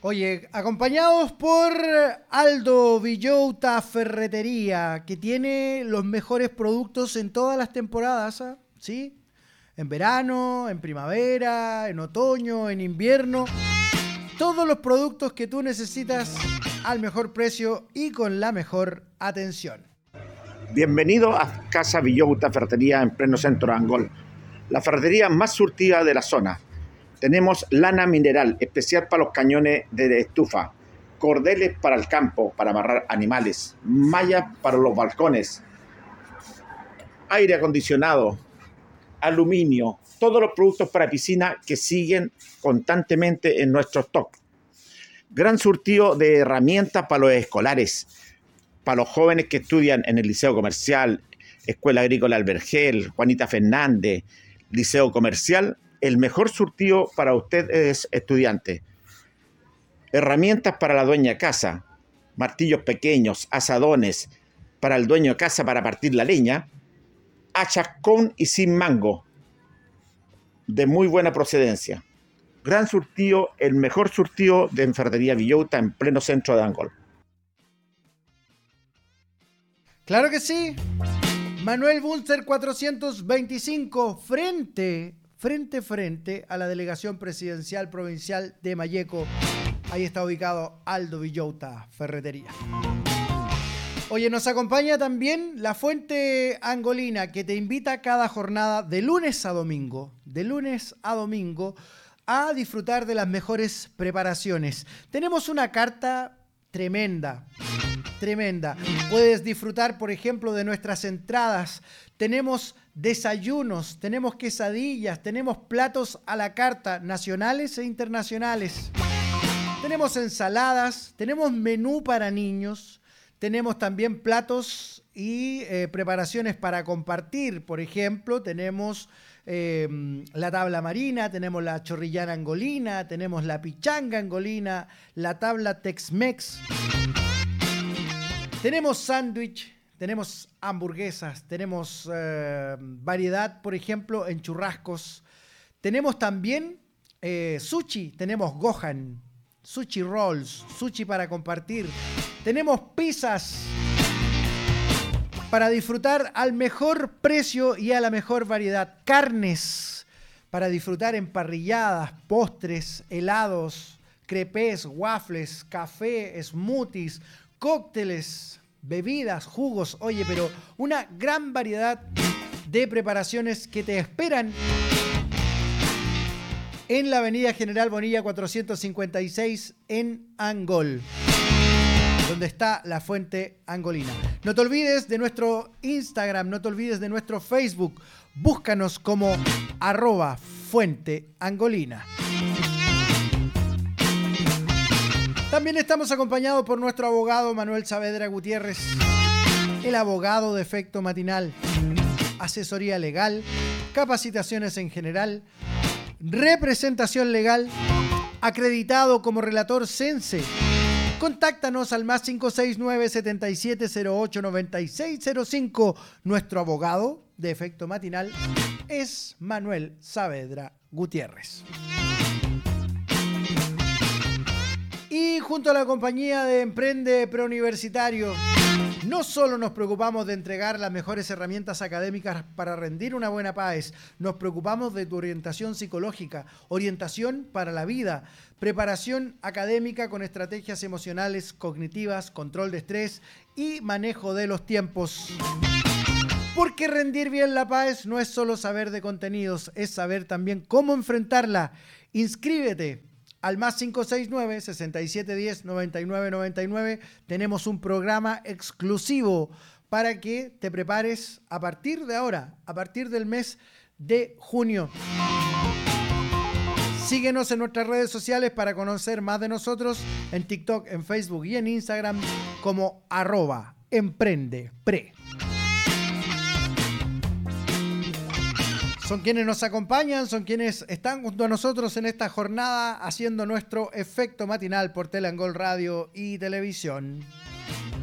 Oye, acompañados por Aldo Villota Ferretería, que tiene los mejores productos en todas las temporadas, ¿sí? En verano, en primavera, en otoño, en invierno. Todos los productos que tú necesitas al mejor precio y con la mejor atención. Bienvenido a Casa Villota Ferretería en pleno centro de Angol, la ferretería más surtida de la zona. Tenemos lana mineral, especial para los cañones de estufa, cordeles para el campo, para amarrar animales, mallas para los balcones, aire acondicionado, aluminio, todos los productos para piscina que siguen constantemente en nuestro stock. Gran surtido de herramientas para los escolares, para los jóvenes que estudian en el Liceo Comercial, Escuela Agrícola Albergel, Juanita Fernández, Liceo Comercial. El mejor surtido para usted es estudiante. Herramientas para la dueña de casa, martillos pequeños, asadones para el dueño de casa para partir la leña, hachas con y sin mango, de muy buena procedencia. Gran surtido, el mejor surtido de Ferretería Villota en pleno centro de Angol. Claro que sí. Manuel Bunster 425, frente a la delegación presidencial provincial de Malleco. Ahí está ubicado Aldo Villota Ferretería. Oye, nos acompaña también La Fuente Angolina, que te invita cada jornada de lunes a domingo, a disfrutar de las mejores preparaciones. Tenemos una carta tremenda. Puedes disfrutar, por ejemplo, de nuestras entradas. Tenemos desayunos, tenemos quesadillas, tenemos platos a la carta nacionales e internacionales. Tenemos ensaladas, tenemos menú para niños, tenemos también platos y preparaciones para compartir. Por ejemplo, tenemos la tabla marina, tenemos la chorrillana angolina, tenemos la pichanga angolina, la tabla Tex-Mex. Tenemos sándwich, tenemos hamburguesas, tenemos variedad, por ejemplo, en churrascos. Tenemos también sushi, tenemos gohan, sushi rolls, sushi para compartir. Tenemos pizzas para disfrutar al mejor precio y a la mejor variedad. Carnes para disfrutar en parrilladas, postres, helados, crepes, waffles, café, smoothies, cócteles, bebidas, jugos. Oye, pero una gran variedad de preparaciones que te esperan en la avenida General Bonilla 456 en Angol, donde está La Fuente Angolina. No te olvides de nuestro Instagram, no te olvides de nuestro Facebook. Búscanos como @fuenteangolina. También estamos acompañados por nuestro abogado Manuel Saavedra Gutiérrez, el abogado de Efecto Matinal. Asesoría legal, capacitaciones en general, representación legal, acreditado como relator CENSE. Contáctanos al +569 7708 9605. Nuestro abogado de Efecto Matinal es Manuel Saavedra Gutiérrez. Y junto a la compañía de Emprende Preuniversitario, no solo nos preocupamos de entregar las mejores herramientas académicas para rendir una buena PAES, nos preocupamos de tu orientación psicológica, orientación para la vida, preparación académica con estrategias emocionales, cognitivas, control de estrés y manejo de los tiempos. Porque rendir bien la PAES no es solo saber de contenidos, es saber también cómo enfrentarla. Inscríbete al +569 6710 9999. Tenemos un programa exclusivo para que te prepares a partir de ahora, a partir del mes de junio. Síguenos en nuestras redes sociales para conocer más de nosotros en TikTok, en Facebook y en Instagram como @emprendepre. Son quienes nos acompañan, son quienes están junto a nosotros en esta jornada haciendo nuestro efecto matinal por Teleangol Radio y Televisión.